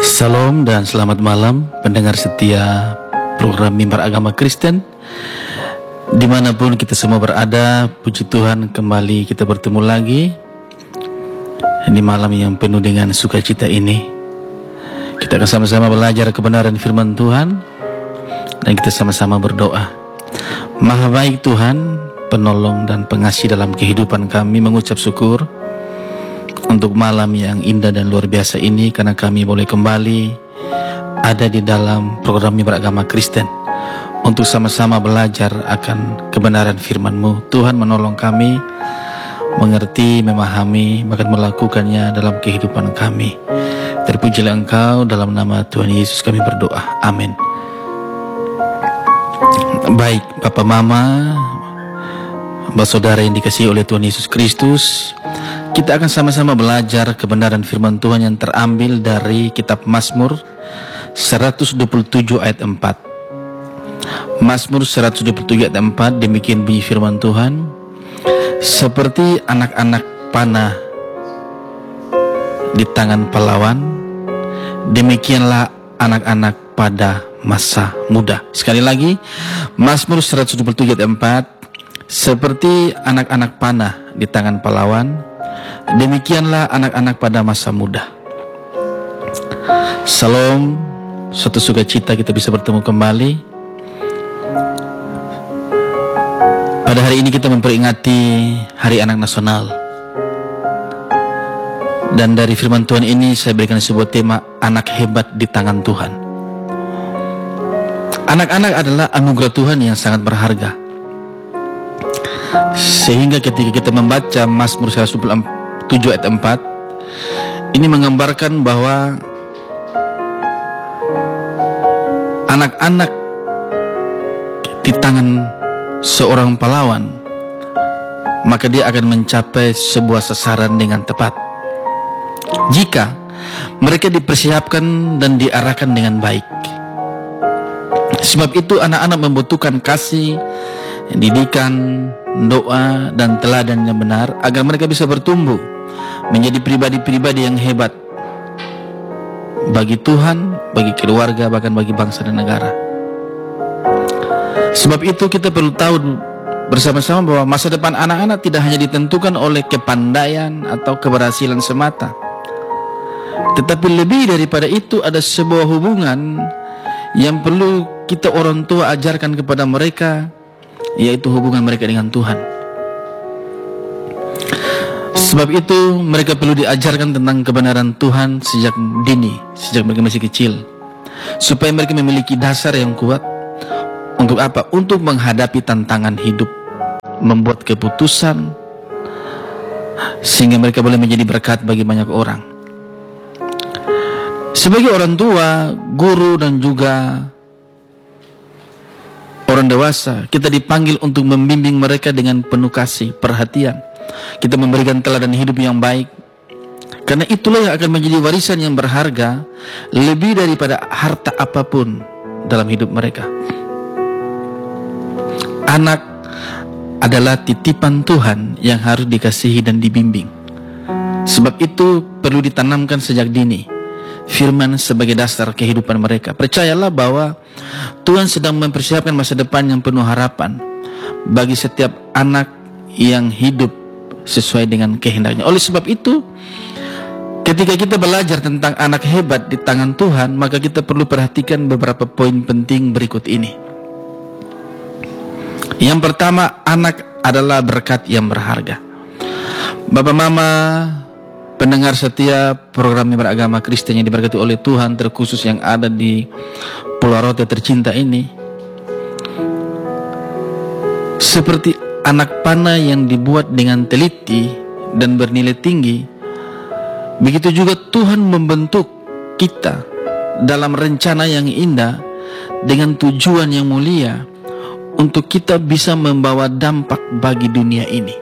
Salam dan selamat malam pendengar setia program Mimbar Agama Kristen. Dimanapun kita semua berada, puji Tuhan kembali kita bertemu lagi di malam yang penuh dengan sukacita ini. Kita akan sama-sama belajar kebenaran firman Tuhan dan kita sama-sama berdoa. Maha baik Tuhan, penolong dan pengasih dalam kehidupan kami, mengucap syukur untuk malam yang indah dan luar biasa ini, karena kami boleh kembali ada di dalam program Mimbar Agama Kristen untuk sama-sama belajar akan kebenaran firman-Mu. Tuhan menolong kami mengerti, memahami, bahkan melakukannya dalam kehidupan kami. Terpujilah Engkau, dalam nama Tuhan Yesus kami berdoa, amin. Baik Bapak Mama, Bapak Saudara yang dikasihi oleh Tuhan Yesus Kristus, kita akan sama-sama belajar kebenaran firman Tuhan yang terambil dari kitab Mazmur 127 ayat 4. Mazmur 127 ayat 4, demikian bunyi firman Tuhan: seperti anak-anak panah di tangan pahlawan, demikianlah anak-anak pada masa muda. Sekali lagi, Mazmur 127 ayat 4, seperti anak-anak panah di tangan pahlawan, demikianlah anak-anak pada masa muda. Salam, suatu sukacita kita bisa bertemu kembali. Pada hari ini kita memperingati Hari Anak Nasional. Dan dari firman Tuhan ini saya berikan sebuah tema, anak hebat di tangan Tuhan. Anak-anak adalah anugerah Tuhan yang sangat berharga. Sehingga ketika kita membaca Mazmur 127 ayat 4, ini menggambarkan bahwa anak-anak di tangan seorang pahlawan, maka dia akan mencapai sebuah sasaran dengan tepat jika mereka dipersiapkan dan diarahkan dengan baik. Sebab itu anak-anak membutuhkan kasih, didikan, doa, dan teladan yang benar agar mereka bisa bertumbuh menjadi pribadi-pribadi yang hebat bagi Tuhan, bagi keluarga, bahkan bagi bangsa dan negara. Sebab itu kita perlu tahu bersama-sama bahwa masa depan anak-anak tidak hanya ditentukan oleh kepandaian atau keberhasilan semata, tetapi lebih daripada itu ada sebuah hubungan yang perlu kita orang tua ajarkan kepada mereka, yaitu hubungan mereka dengan Tuhan. Sebab itu mereka perlu diajarkan tentang kebenaran Tuhan sejak dini, sejak mereka masih kecil, supaya mereka memiliki dasar yang kuat. Untuk apa? Untuk menghadapi tantangan hidup, membuat keputusan, sehingga mereka boleh menjadi berkat bagi banyak orang. Sebagai orang tua, guru, dan juga orang dewasa, kita dipanggil untuk membimbing mereka dengan penuh kasih, perhatian. Kita memberikan teladan hidup yang baik, karena itulah yang akan menjadi warisan yang berharga lebih daripada harta apapun dalam hidup mereka. Anak adalah titipan Tuhan yang harus dikasihi dan dibimbing. Sebab itu perlu ditanamkan sejak dini firman sebagai dasar kehidupan mereka. Percayalah bahwa Tuhan sedang mempersiapkan masa depan yang penuh harapan bagi setiap anak yang hidup sesuai dengan kehendaknya. Oleh sebab itu, ketika kita belajar tentang anak hebat di tangan Tuhan, maka kita perlu perhatikan beberapa poin penting berikut ini. Yang pertama, anak adalah berkat yang berharga. Bapak Mama, pendengar setia program Mimbar Agama Kristen yang diberkati oleh Tuhan, terkhusus yang ada di Pulau Rote tercinta ini, seperti anak panah yang dibuat dengan teliti dan bernilai tinggi, begitu juga Tuhan membentuk kita dalam rencana yang indah dengan tujuan yang mulia untuk kita bisa membawa dampak bagi dunia ini.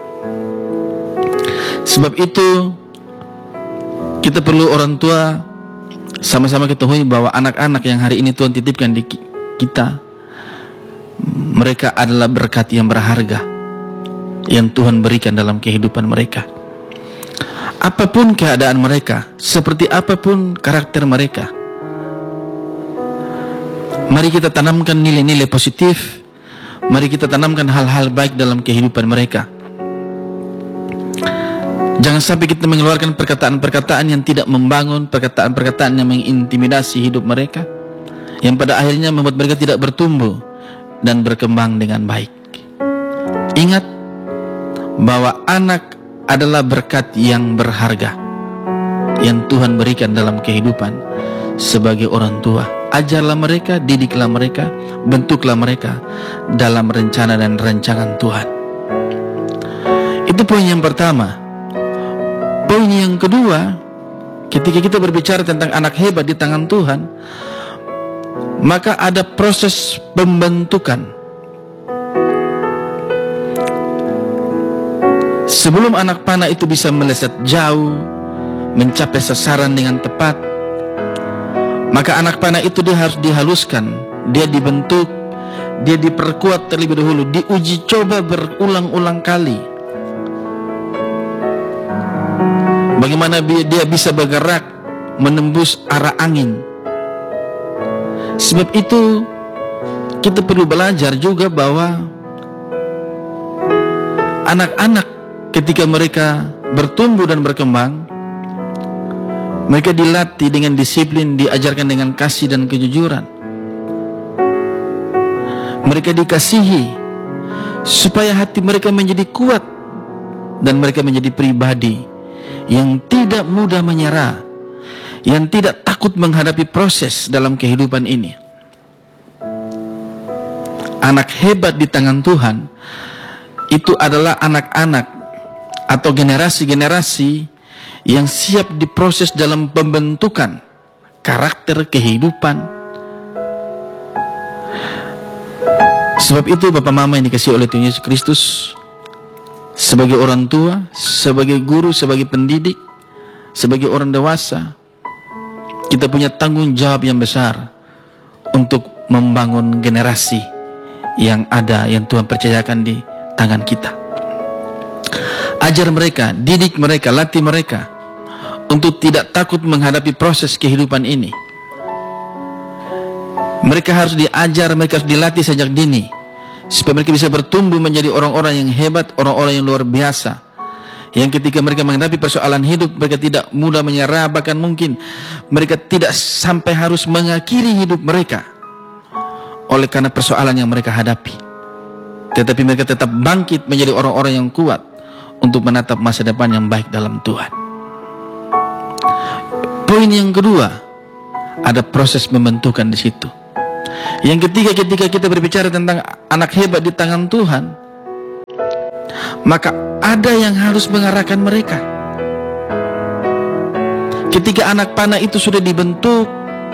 Sebab itu kita perlu orang tua sama-sama ketahui bahwa anak-anak yang hari ini Tuhan titipkan di kita, mereka adalah berkat yang berharga yang Tuhan berikan dalam kehidupan mereka. apapun keadaan mereka, seperti apapun karakter mereka, mari kita tanamkan nilai-nilai positif. Mari kita tanamkan hal-hal baik dalam kehidupan mereka. Jangan sampai kita mengeluarkan perkataan-perkataan yang tidak membangun, perkataan-perkataan yang mengintimidasi hidup mereka, yang pada akhirnya membuat mereka tidak bertumbuh dan berkembang dengan baik. Ingat bahwa anak adalah berkat yang berharga yang Tuhan berikan dalam kehidupan sebagai orang tua. Ajarlah mereka, didiklah mereka, bentuklah mereka dalam rencana dan rancangan Tuhan. Itu poin yang pertama. Poin yang kedua, ketika kita berbicara tentang anak hebat di tangan Tuhan, maka ada proses pembentukan. Sebelum anak panah itu bisa meleset jauh, mencapai sasaran dengan tepat, maka anak panah itu dia harus dihaluskan, dia dibentuk, dia diperkuat terlebih dahulu, diuji coba berulang-ulang kali. Bagaimana dia bisa bergerak menembus arah angin. Sebab itu kita perlu belajar juga bahwa anak-anak ketika mereka bertumbuh dan berkembang, mereka dilatih dengan disiplin, diajarkan dengan kasih dan kejujuran. Mereka dikasihi supaya hati mereka menjadi kuat dan mereka menjadi pribadi yang tidak mudah menyerah, yang tidak takut menghadapi proses dalam kehidupan ini. Anak hebat di tangan Tuhan itu adalah anak-anak atau generasi-generasi yang siap diproses dalam pembentukan karakter kehidupan. Sebab itu Bapak Mama yang dikasihi oleh Tuhan Yesus Kristus, sebagai orang tua, sebagai guru, sebagai pendidik, sebagai orang dewasa, kita punya tanggung jawab yang besar untuk membangun generasi yang ada, yang Tuhan percayakan di tangan kita. Ajar mereka, didik mereka, latih mereka untuk tidak takut menghadapi proses kehidupan ini. Mereka harus diajar, mereka harus dilatih sejak dini, supaya mereka bisa bertumbuh menjadi orang-orang yang hebat, orang-orang yang luar biasa, yang ketika mereka menghadapi persoalan hidup, mereka tidak mudah menyerah. Bahkan mungkin mereka tidak sampai harus mengakhiri hidup mereka oleh karena persoalan yang mereka hadapi, tetapi mereka tetap bangkit menjadi orang-orang yang kuat untuk menatap masa depan yang baik dalam Tuhan. Poin yang kedua, ada proses pembentukan di situ. Yang ketiga, ketika kita berbicara tentang anak hebat di tangan Tuhan, maka ada yang harus mengarahkan mereka. Ketika anak panah itu sudah dibentuk,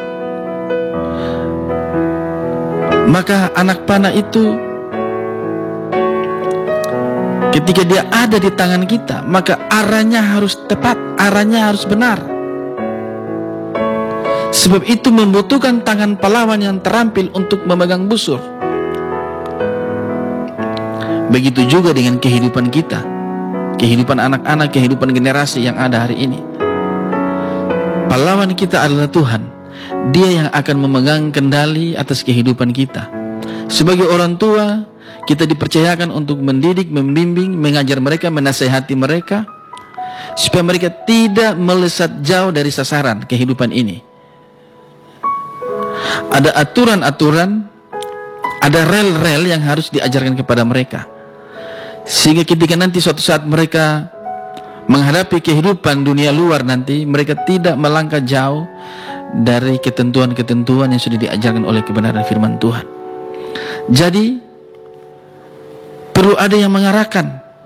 maka anak panah itu ketika dia ada di tangan kita, maka arahnya harus tepat, arahnya harus benar. Sebab itu membutuhkan tangan pahlawan yang terampil untuk memegang busur. Begitu juga dengan kehidupan kita, kehidupan anak-anak, kehidupan generasi yang ada hari ini. Pahlawan kita adalah Tuhan. Dia yang akan memegang kendali atas kehidupan kita. Sebagai orang tua, kita dipercayakan untuk mendidik, membimbing, mengajar mereka, menasihati mereka, supaya mereka tidak melesat jauh dari sasaran kehidupan ini. Ada aturan-aturan, ada rel-rel yang harus diajarkan kepada mereka, sehingga ketika nanti suatu saat mereka menghadapi kehidupan dunia luar nanti, mereka tidak melangkah jauh dari ketentuan-ketentuan yang sudah diajarkan oleh kebenaran firman Tuhan. Jadi perlu ada yang mengarahkan.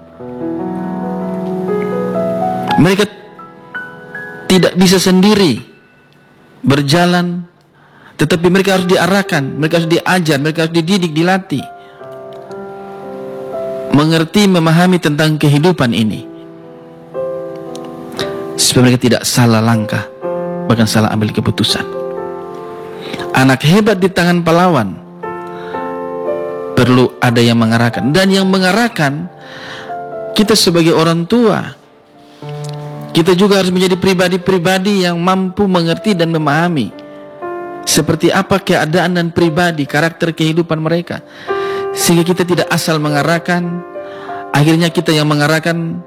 Mereka tidak bisa sendiri berjalan, tetapi mereka harus diarahkan, mereka harus diajar, mereka harus dididik, dilatih, mengerti, memahami tentang kehidupan ini, supaya mereka tidak salah langkah, bahkan salah ambil keputusan. Anak hebat di tangan pahlawan perlu ada yang mengarahkan, dan yang mengarahkan kita sebagai orang tua, Kita juga harus menjadi pribadi-pribadi yang mampu mengerti dan memahami seperti apa keadaan dan pribadi, karakter kehidupan mereka, sehingga kita tidak asal mengarahkan. Akhirnya kita yang mengarahkan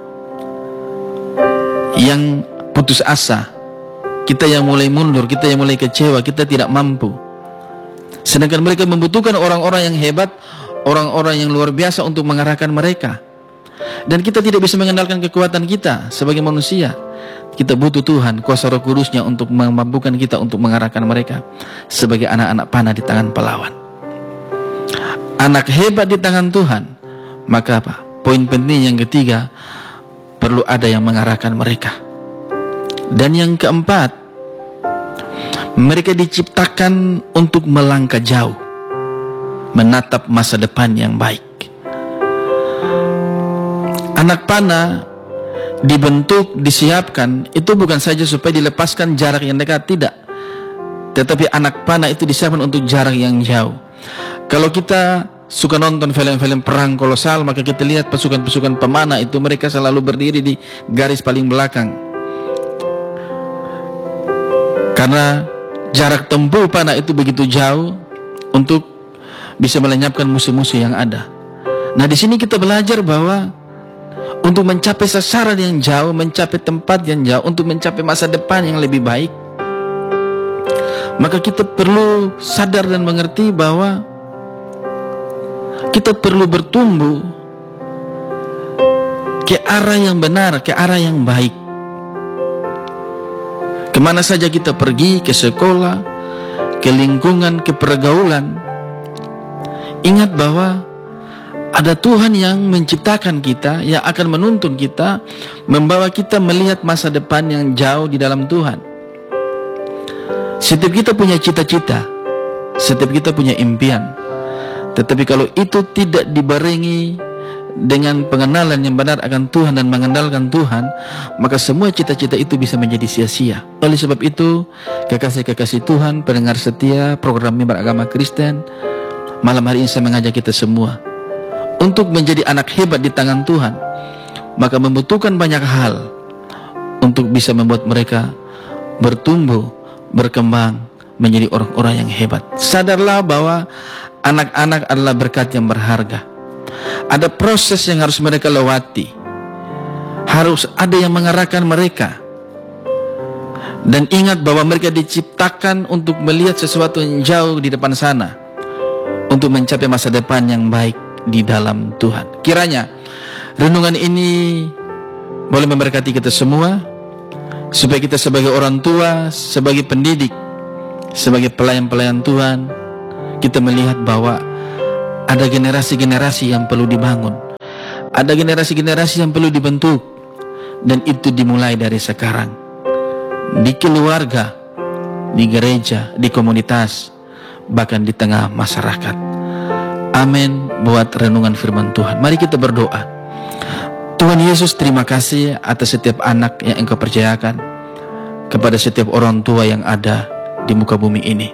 yang putus asa, kita yang mulai mundur, kita yang mulai kecewa, kita tidak mampu. Sedangkan mereka membutuhkan orang-orang yang hebat, orang-orang yang luar biasa untuk mengarahkan mereka. Dan kita tidak bisa mengandalkan kekuatan kita sebagai manusia. Kita butuh Tuhan, kuasa Roh Kudus-Nya untuk memampukan kita untuk mengarahkan mereka sebagai anak-anak panah di tangan pelawan. Anak hebat di tangan Tuhan. Maka apa? Poin penting yang ketiga, perlu ada yang mengarahkan mereka. Dan yang keempat, mereka diciptakan untuk melangkah jauh, menatap masa depan yang baik. Anak panah dibentuk, disiapkan, itu bukan saja supaya dilepaskan jarak yang dekat, tidak. Tetapi anak panah itu disiapkan untuk jarak yang jauh. Kalau kita suka nonton film-film perang kolosal, maka kita lihat pasukan-pasukan pemanah itu mereka selalu berdiri di garis paling belakang. Karena jarak tempuh panah itu begitu jauh untuk bisa melenyapkan musuh-musuh yang ada. Nah, di sini kita belajar bahwa untuk mencapai sasaran yang jauh, mencapai tempat yang jauh, untuk mencapai masa depan yang lebih baik, maka kita perlu sadar dan mengerti bahwa kita perlu bertumbuh ke arah yang benar, ke arah yang baik. Kemana saja kita pergi, ke sekolah, ke lingkungan, ke pergaulan, ingat bahwa ada Tuhan yang menciptakan kita, yang akan menuntun kita, membawa kita melihat masa depan yang jauh di dalam Tuhan. Setiap kita punya cita-cita, setiap kita punya impian. Tetapi kalau itu tidak dibarengi dengan pengenalan yang benar akan Tuhan dan mengandalkan Tuhan, maka semua cita-cita itu bisa menjadi sia-sia. Oleh sebab itu, kekasih-kekasih Tuhan, pendengar setia program Mimbar Agama Kristen, malam hari ini saya mengajak kita semua untuk menjadi anak hebat di tangan Tuhan. Maka membutuhkan banyak hal untuk bisa membuat mereka bertumbuh, berkembang menjadi orang-orang yang hebat. Sadarlah bahwa anak-anak adalah berkat yang berharga. Ada proses yang harus mereka lewati. Harus ada yang mengarahkan mereka. Dan ingat bahwa mereka diciptakan untuk melihat sesuatu yang jauh di depan sana, untuk mencapai masa depan yang baik di dalam Tuhan. Kiranya renungan ini boleh memberkati kita semua, supaya kita sebagai orang tua, sebagai pendidik, sebagai pelayan-pelayan Tuhan, kita melihat bahwa ada generasi-generasi yang perlu dibangun, ada generasi-generasi yang perlu dibentuk, dan itu dimulai dari sekarang, di keluarga, di gereja, di komunitas, bahkan di tengah masyarakat. Amin buat renungan firman Tuhan. Mari kita berdoa. Tuhan Yesus, terima kasih atas setiap anak yang Engkau percayakan kepada setiap orang tua yang ada di muka bumi ini.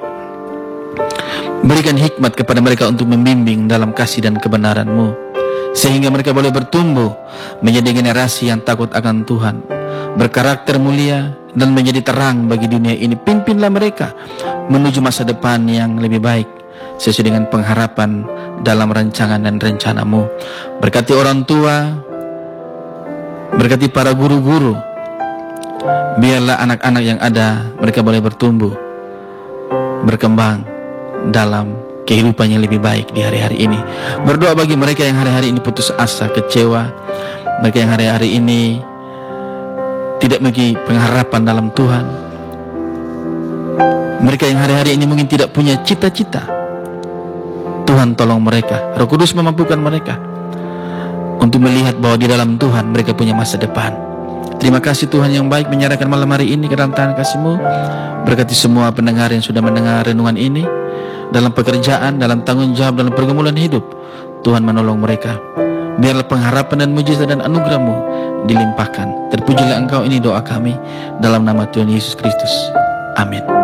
Berikan hikmat kepada mereka untuk membimbing dalam kasih dan kebenaran-Mu, sehingga mereka boleh bertumbuh menjadi generasi yang takut akan Tuhan, berkarakter mulia, dan menjadi terang bagi dunia ini. Pimpinlah mereka menuju masa depan yang lebih baik, sesuai dengan pengharapan dalam rancangan dan rencana-Mu. Berkati orang tua, berkati para guru-guru. Biarlah anak-anak yang ada, mereka boleh bertumbuh, berkembang dalam kehidupan yang lebih baik di hari-hari ini. Berdoa bagi mereka yang hari-hari ini putus asa, kecewa, mereka yang hari-hari ini tidak memiliki pengharapan dalam Tuhan, mereka yang hari-hari ini mungkin tidak punya cita-cita. Tuhan tolong mereka, Roh Kudus memampukan mereka untuk melihat bahwa di dalam Tuhan mereka punya masa depan. Terima kasih Tuhan yang baik menyerahkan malam hari ini ke dalam tangan kasih-Mu. Berkati semua pendengar yang sudah mendengar renungan ini, dalam pekerjaan, dalam tanggung jawab, dalam pergumulan hidup. Tuhan menolong mereka. Biarlah pengharapan dan mujizat dan anugerah-Mu dilimpahkan. Terpujilah Engkau, ini doa kami dalam nama Tuhan Yesus Kristus. Amin.